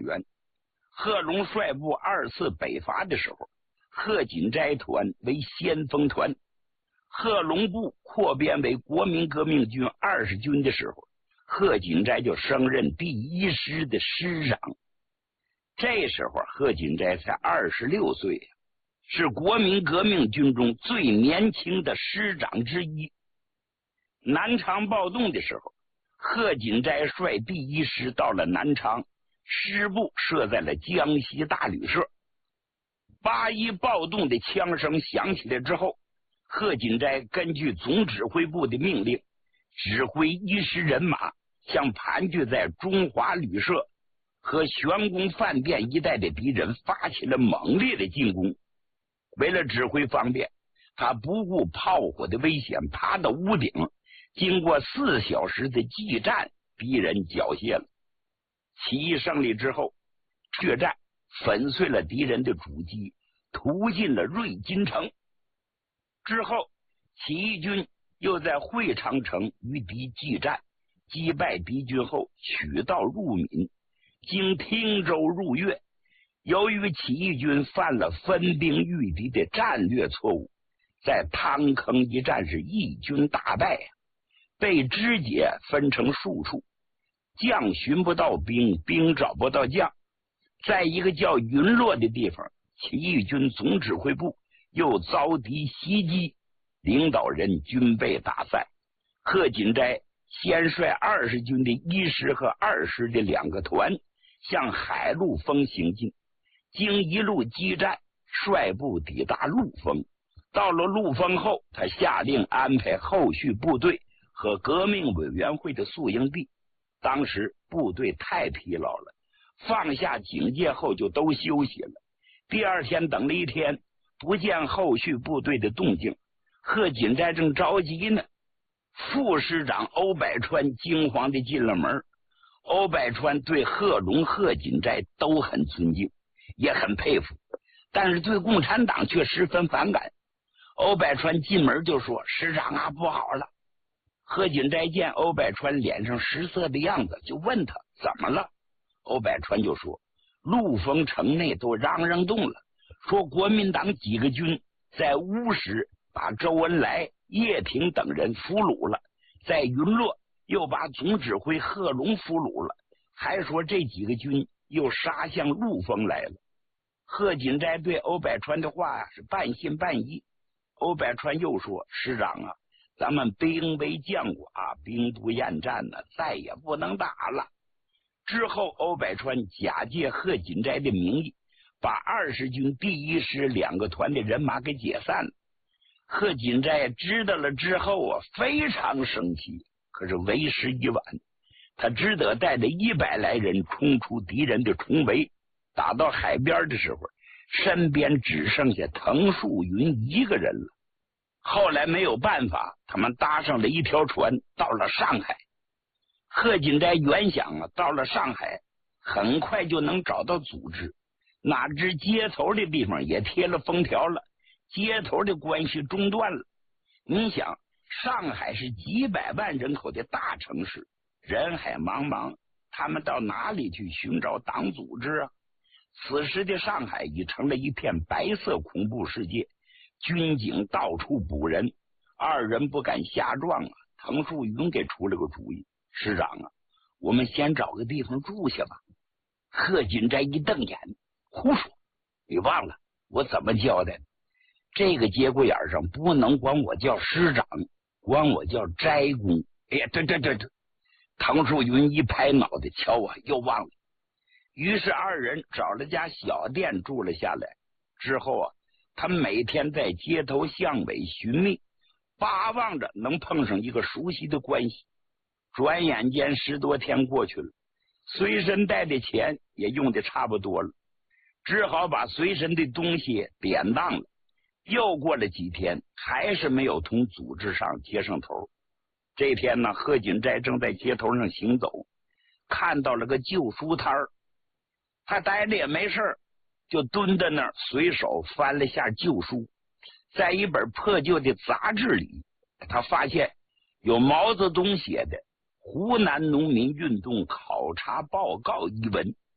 员。贺龙率部2次北伐的时候，贺锦斋团为先锋团。贺龙部扩编为国民革命军20军的时候，贺锦斋就升任第1师的师长。这时候贺锦斋才26岁，是国民革命军中最年轻的师长之一。南昌暴动的时候，贺锦斋率第1师到了南昌，师部设在了江西大旅社。8·1暴动的枪声响起来之后，贺锦斋根据总指挥部的命令，指挥1师人马向盘踞在中华旅社和玄宫饭店一带的敌人发起了猛烈的进攻。为了指挥方便，他不顾炮火的危险，爬到屋顶，经过4小时的激战，敌人缴械了。起义胜利之后，血战粉碎了敌人的主机，屠进了瑞金城。之后，起义军又在会昌城与敌激战，击败敌军后取道入闽，经汀州入粤。由于起义军犯了分兵御敌的战略错误，在汤坑一战是义军大败，被肢解分成数处，将寻不到兵，兵找不到将。在一个叫云洛的地方，起义军总指挥部又遭敌袭击，领导人均被打散。贺锦斋先率20军的1师和2师的2个团向海陆丰行进，经一路激战，率部抵达陆丰。到了陆丰后，他下令安排后续部队和革命委员会的宿营地。当时部队太疲劳了，放下警戒后就都休息了。第2天等了1天，不见后续部队的动静，贺锦斋正着急呢。副师长欧百川惊慌地进了门。欧百川对贺龙、贺锦斋都很尊敬，也很佩服，但是对共产党却十分反感。欧百川进门就说：“师长啊，不好了！”贺锦斋见欧百川脸上失色的样子，就问他怎么了。欧百川就说：“陆丰城内都嚷嚷动了，说国民党几个军在乌石把周恩来、叶挺等人俘虏了，在云洛又把总指挥贺龙俘虏了，还说这几个军又杀向陆丰来了。”贺锦斋对欧百川的话是半信半疑。欧百川又说：“师长啊，咱们兵为将寡，兵不厌战呢，再也不能打了。”之后，欧百川假借贺锦斋的名义，把20军第1师2个团的人马给解散了。贺锦斋知道了之后啊，非常生气，可是为时已晚，他只得带着100来人冲出敌人的重围。打到海边的时候，身边只剩下滕树云1个人了。后来没有办法，他们搭上了一条船，到了上海。贺锦斋原想啊，到了上海很快就能找到组织，哪知接头的地方也贴了封条了，接头的关系中断了。你想，上海是几百万人口的大城市，人海茫茫，他们到哪里去寻找党组织啊？此时的上海已成了一片白色恐怖世界，军警到处捕人。2人不敢下撞啊，滕树云给出了个主意：“师长啊，我们先找个地方住下吧。”贺锦斋一瞪眼：“胡说！你忘了我怎么交代的？这个节骨眼上不能管我叫师长，管我叫斋公。”哎呀，对，滕树云一拍脑袋：“瞧啊，又忘了。”于是2人找了家小店住了下来。之后啊，他们每天在街头巷尾寻觅，巴望着能碰上一个熟悉的关系。转眼间10多天过去了，随身带的钱也用的差不多了，只好把随身的东西典当了。又过了几天，还是没有同组织上接上头。这天呢，贺锦斋正在街头上行走，看到了个旧书摊儿，他呆着也没事，就蹲在那儿，随手翻了下旧书。在一本破旧的杂志里，他发现有毛泽东写的《湖南农民运动考察报告》一文。